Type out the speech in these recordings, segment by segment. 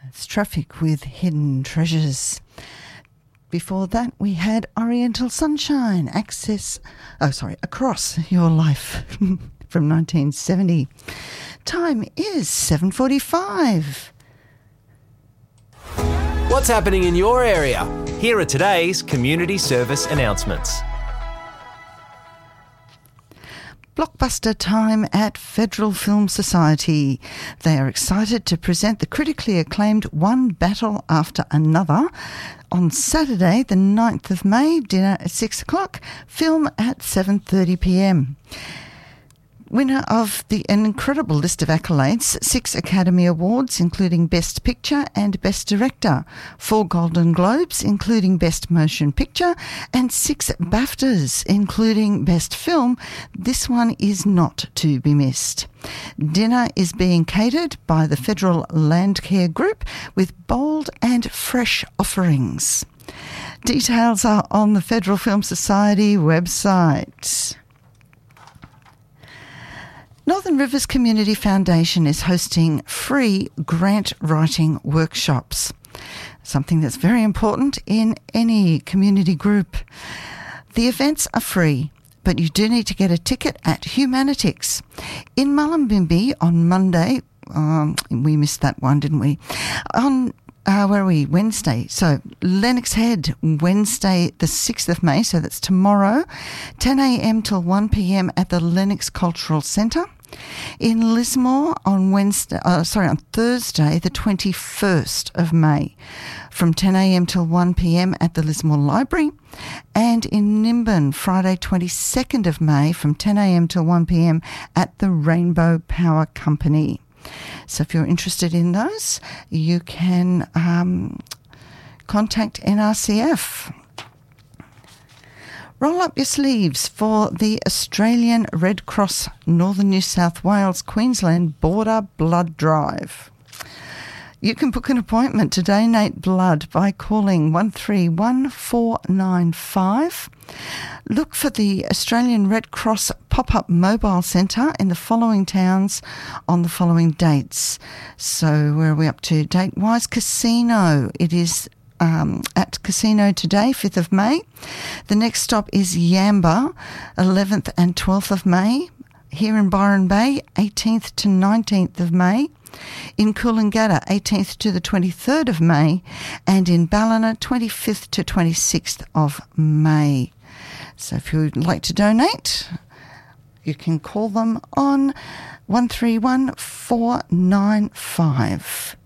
It's Traffic with Hidden Treasures. Before that, we had Oriental Sunshine, Across Your Life from 1970. Time is 7:45. What's happening in your area? Here are today's community service announcements. Blockbuster time at Federal Film Society. They are excited to present the critically acclaimed One Battle After Another on Saturday, the 9th of May, dinner at 6 o'clock, film at 7:30 p.m. Winner of an incredible list of accolades, 6 Academy Awards, including Best Picture and Best Director, 4 Golden Globes, including Best Motion Picture, and 6 BAFTAs, including Best Film. This one is not to be missed. Dinner is being catered by the Federal Landcare Group with bold and fresh offerings. Details are on the Federal Film Society website. Northern Rivers Community Foundation is hosting free grant writing workshops, something that's very important in any community group. The events are free, but you do need to get a ticket at Humanitix. In Mullumbimby on Monday, we missed that one, didn't we? Wednesday. So Lennox Head, Wednesday the 6th of May, so that's tomorrow, 10 a.m. till 1 p.m. at the Lennox Cultural Centre. In Lismore on Thursday the 21st of May from 10 a.m. till 1 p.m. at the Lismore Library, and in Nimbin Friday 22nd of May from 10 a.m. till 1 p.m. at the Rainbow Power Company. So if you're interested in those, you can contact NRCF. Roll up your sleeves for the Australian Red Cross Northern New South Wales Queensland Border Blood Drive. You can book an appointment to donate blood by calling 131495. Look for the Australian Red Cross Pop-Up Mobile Centre in the following towns on the following dates. So where are we up to date-wise? Casino. It is at Casino today, 5th of May. The next stop is Yamba, 11th and 12th of May. Here in Byron Bay, 18th to 19th of May. In Coolangatta, 18th to the 23rd of May. And in Ballina, 25th to 26th of May. So if you'd like to donate, you can call them on 131495.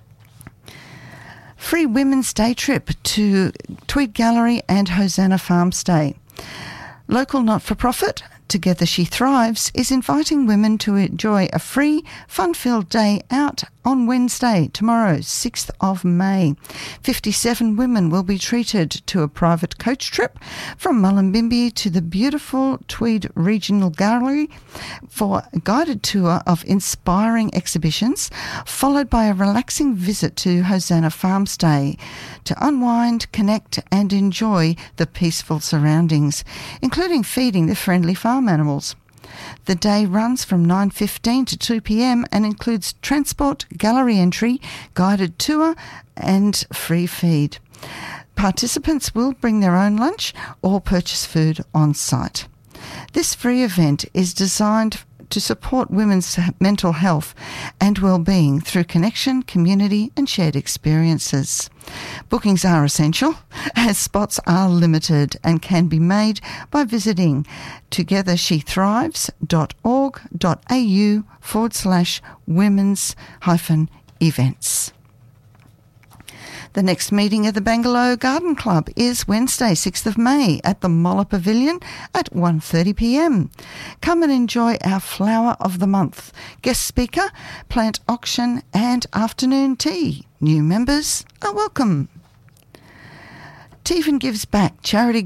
Free Women's Day trip to Tweed Gallery and Hosanna Farm Stay. Local not-for-profit, Together She Thrives, is inviting women to enjoy a free, fun-filled day out on Wednesday, tomorrow, 6th of May. 57 women will be treated to a private coach trip from Mullumbimby to the beautiful Tweed Regional Gallery for a guided tour of inspiring exhibitions, followed by a relaxing visit to Hosanna Farm Stay to unwind, connect and enjoy the peaceful surroundings, including feeding the friendly farm animals. The day runs from 9:15 to 2 p.m. and includes transport, gallery entry, guided tour and free feed. Participants will bring their own lunch or purchase food on site. This free event is designed to support women's mental health and well-being through connection, community and shared experiences. Bookings are essential as spots are limited and can be made by visiting togethershethrives.org.au/women's-events. The next meeting of the Bangalow Garden Club is Wednesday, 6th of May at the Molla Pavilion at 1:30 p.m. Come and enjoy our Flower of the Month, guest speaker, plant auction and afternoon tea. New members are welcome. Tevan Gives Back Charity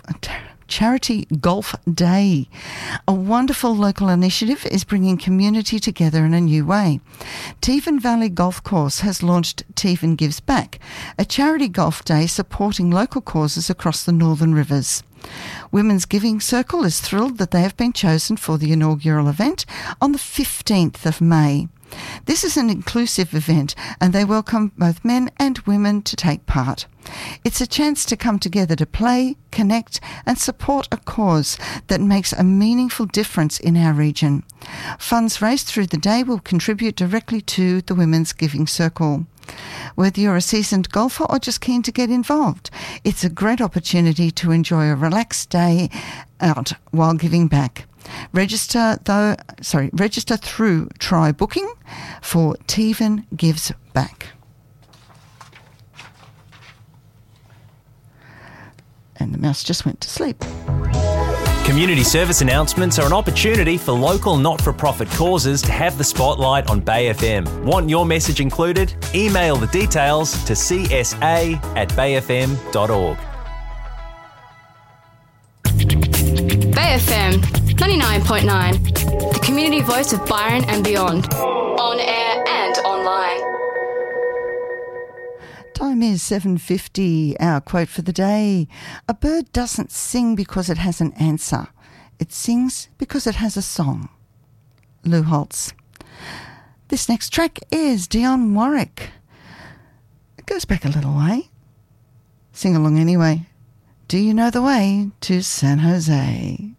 Golf Day. A wonderful local initiative is bringing community together in a new way. Tevan Valley Golf Course has launched Tevan Gives Back, a charity golf day supporting local causes across the Northern Rivers. Women's Giving Circle is thrilled that they have been chosen for the inaugural event on the 15th of May. This is an inclusive event and they welcome both men and women to take part. It's a chance to come together to play, connect and support a cause that makes a meaningful difference in our region. Funds raised through the day will contribute directly to the Women's Giving Circle. Whether you're a seasoned golfer or just keen to get involved, it's a great opportunity to enjoy a relaxed day out while giving back. Register through Try Booking for Tevan Gives Back. And the mouse just went to sleep. Community service announcements are an opportunity for local not-for-profit causes to have the spotlight on Bay FM. Want your message included? Email the details to csa@bayfm.org. Bay FM 99.9, the community voice of Byron and beyond, on air and online. Time is 7:50. Our quote for the day: a bird doesn't sing because it has an answer. It sings because it has a song. Lou Holtz. This next track is Dionne Warwick. It goes back a little way. Sing along anyway. Do you know the way to San Jose?